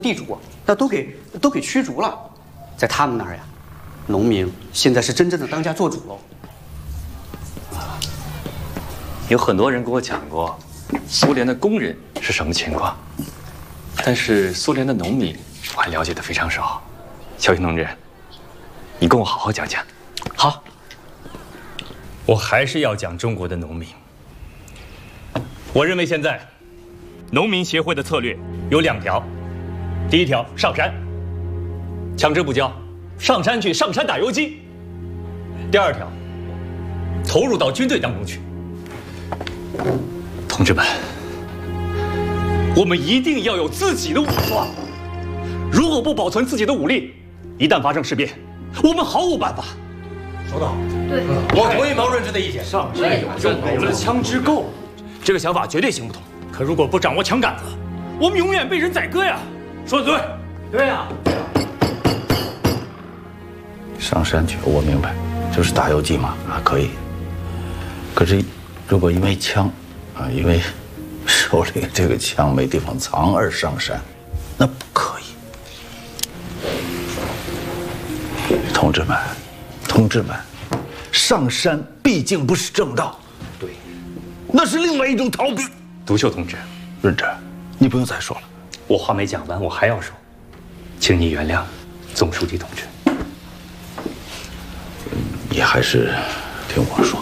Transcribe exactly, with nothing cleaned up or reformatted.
地主那都给都给驱逐了，在他们那儿呀，农民现在是真正的当家做主喽。 有很多人跟我讲过，苏联的工人是什么情况，但是苏联的农民我还了解的非常少。小云同志，你跟我好好讲讲。 好，我还是要讲中国的农民。我认为现在农民协会的策略有两条。 第一条，上山，强制不交，上山去，上山打游击。第二条，投入到军队当中去。同志们，我们一定要有自己的武装。如果不保存自己的武力，一旦发生事变，我们毫无办法。 说得好， 对， 我同意毛润之的意见。 上山有用，我们的枪支够了，这个想法绝对行不通。可如果不掌握枪杆子，我们永远被人宰割呀！ 说的对， 对呀、啊。 上山去，我明白，就是打游击嘛，啊可以。可是，如果因为枪，啊因为手里这个枪没地方藏而上山，那不可以。同志们，同志们，上山毕竟不是正道， 对， 那是另外一种逃避。 独秀同志， 润之，你不用再说了。 我话没讲完，我还要说，请你原谅总书记同志。 你还是听我说。